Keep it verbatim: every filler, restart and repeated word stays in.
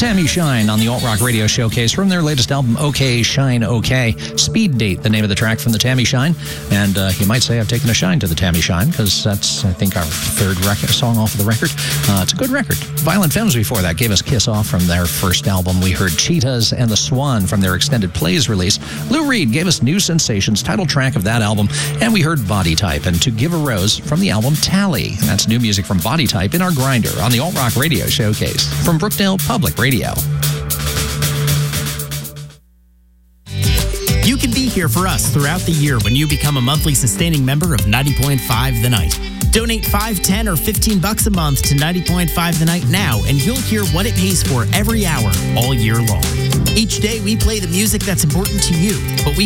Tammy Shine on the Alt Rock Radio Showcase from their latest album, OK Shine OK. Speed Date, the name of the track from the Tammy Shine. And uh, you might say I've taken a shine to the Tammy Shine, because that's, I think, our third record, song off of the record. Uh, it's a good record. Violent Femmes before that gave us Kiss Off from their first album. We heard Cheetahs and the Swan from their extended plays release. Lou Reed gave us New Sensations, title track of that album. And we heard Body Type and To Give a Rose from the album Tally. And that's new music from Body Type in our grinder on the Alt Rock Radio Showcase from Brookdale Public Radio. You can be here for us throughout the year when you become a monthly sustaining member of ninety point five The Night. Donate five, ten, or fifteen bucks a month to ninety point five The Night now, and you'll hear what it pays for every hour, all year long. Each day, we play the music that's important to you, but we